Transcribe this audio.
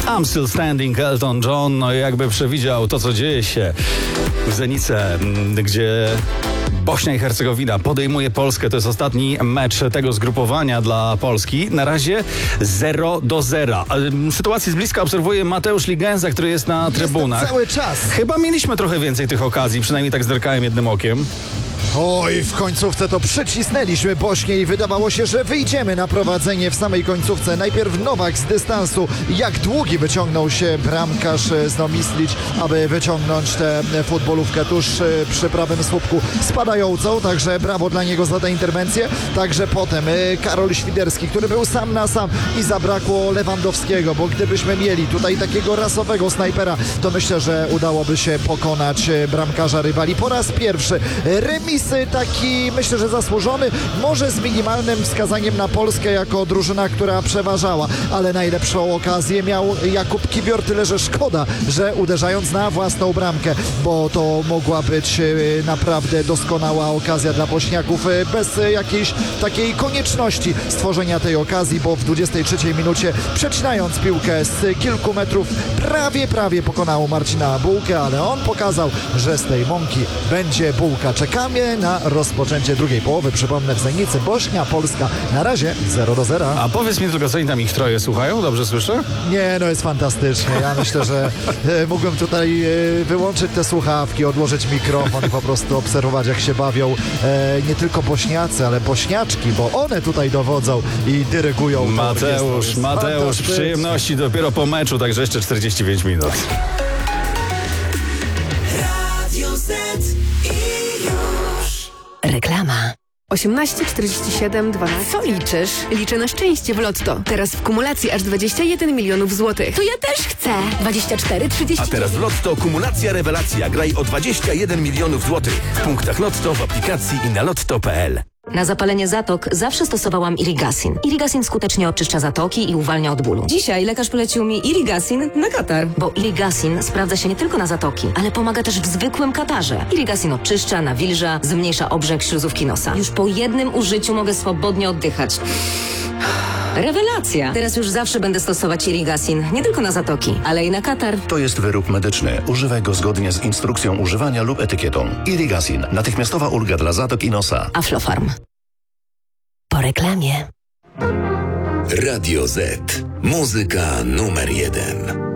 I'm Still Standing, Elton John, no jakby przewidział to, co dzieje się w Zenice, gdzie Bośnia i Hercegowina podejmuje Polskę. To jest ostatni mecz tego zgrupowania dla Polski. Na razie 0-0. Sytuację z bliska obserwuje Mateusz Ligenza, który jest na trybunach. Cały czas. Chyba mieliśmy trochę więcej tych okazji, przynajmniej tak zerkałem jednym okiem. Oj, w końcówce to przycisnęliśmy Bośnię i wydawało się, że wyjdziemy na prowadzenie w samej końcówce. Najpierw Nowak z dystansu. Jak długi wyciągnął się bramkarz Znomislić, aby wyciągnąć tę futbolówkę tuż przy prawym słupku spadającą. Także brawo dla niego za tę interwencję. Także potem Karol Świderski, który był sam na sam i zabrakło Lewandowskiego, bo gdybyśmy mieli tutaj takiego rasowego snajpera, to myślę, że udałoby się pokonać bramkarza rywali. Po raz pierwszy remis taki, myślę, że zasłużony, może z minimalnym wskazaniem na Polskę jako drużyna, która przeważała, ale najlepszą okazję miał Jakub Kiwior, tyle że szkoda, że uderzając na własną bramkę, bo to mogła być naprawdę doskonała okazja dla Bośniaków, bez jakiejś takiej konieczności stworzenia tej okazji, bo w 23 minucie przecinając piłkę z kilku metrów prawie pokonał Marcina Bułkę, ale on pokazał, że z tej mąki będzie bułka. Czekamy na rozpoczęcie drugiej połowy. Przypomnę, w Zenicy Bośnia, Polska na razie 0-0. A powiedz mi tylko, co oni tam ich troje słuchają? Dobrze słyszę? Nie, no jest fantastycznie. Ja myślę, że mógłbym tutaj wyłączyć te słuchawki, odłożyć mikrofon i po prostu obserwować, jak się bawią nie tylko Bośniacy, ale Bośniaczki, bo one tutaj dowodzą i dyrygują. Mateusz, przyjemności dopiero po meczu, także jeszcze 45 minut. Reklama. 18 47 12. Co liczysz? Liczę na szczęście w Lotto. Teraz w kumulacji aż 21 milionów złotych. To ja też chcę. 24, 30. A teraz w Lotto kumulacja rewelacja. Graj o 21 milionów złotych. W punktach Lotto, w aplikacji i na lotto.pl. Na zapalenie zatok zawsze stosowałam Irigasin. Irigasin skutecznie oczyszcza zatoki i uwalnia od bólu. Dzisiaj lekarz polecił mi Irigasin na katar. Bo Irigasin sprawdza się nie tylko na zatoki, ale pomaga też w zwykłym katarze. Irigasin oczyszcza, nawilża, zmniejsza obrzęk śluzówki nosa. Już po jednym użyciu mogę swobodnie oddychać. Rewelacja! Teraz już zawsze będę stosować Irigasin. Nie tylko na zatoki, ale i na katar. To jest wyrób medyczny. Używaj go zgodnie z instrukcją używania lub etykietą. Irigasin. Natychmiastowa ulga dla zatok i nosa. Aflofarm. Po reklamie. Radio Z. Muzyka numer 1.